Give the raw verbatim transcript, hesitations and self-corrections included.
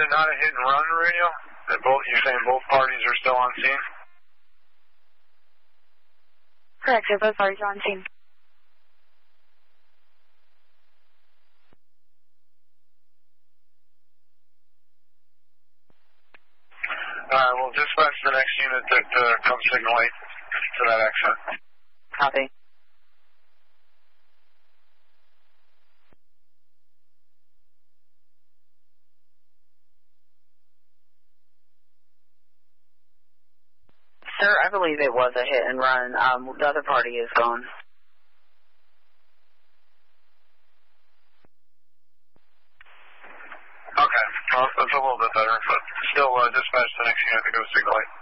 it not a hit and run radio? That both, you're saying both parties are still on scene? Correct, both parties are on scene. Alright, well, dispatch the next unit that uh, comes signal eight to that accident. Copy. Sir, I believe it was a hit and run. Um, the other party is gone. Okay, well, that's a little bit better, but still uh, dispatch the next unit that goes signal eight.